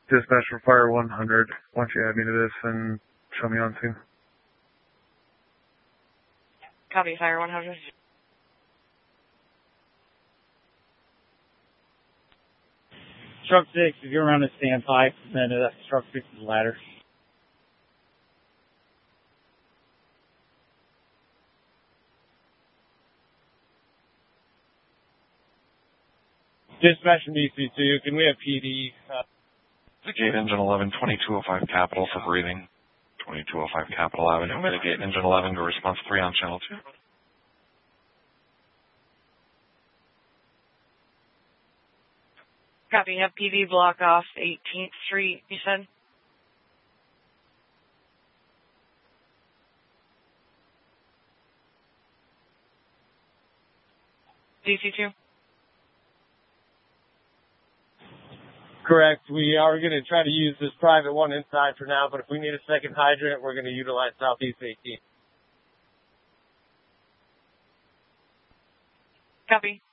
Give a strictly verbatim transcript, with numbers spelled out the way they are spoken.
Dispatch for Fire one hundred. Why don't you add me to this and show me on scene? Copy, Fire one hundred. Truck six, if you're around a standpipe, then uh, truck six is the ladder. Dispatch from D C two, can we have P D? Uh, Mitigate Engine eleven, twenty-two oh five Capital for breathing. twenty-two oh five Capitol Avenue. Mitigate Engine eleven to response three on channel two. Copy, have P D block off eighteenth Street, you said? D C two? Correct. We are going to try to use this private one inside for now, but if we need a second hydrant, we're going to utilize Southeast eighteen. Copy.